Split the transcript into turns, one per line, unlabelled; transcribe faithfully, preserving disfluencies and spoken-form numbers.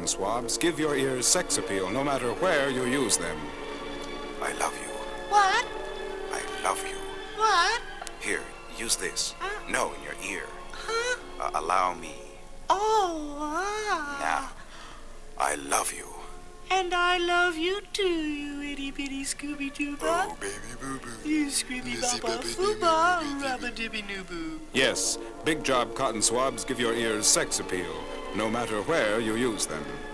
swabs give your ears sex appeal no matter where you use them. I love you.
What?
I love you.
What?
Here, use this.
Huh?
No, in your ear.
Huh?
Uh, allow me.
Oh, ah.
Now, I love you.
And I love you too, you itty bitty Scooby Doo Bop.
Oh, baby boo boo.
You Scooby
Lizzy
Baba
baby
Foo
doo
Ba
boo boo
Rubba Dibby Noo Boo.
Yes, Big Job cotton swabs give your ears sex appeal no matter where you use them.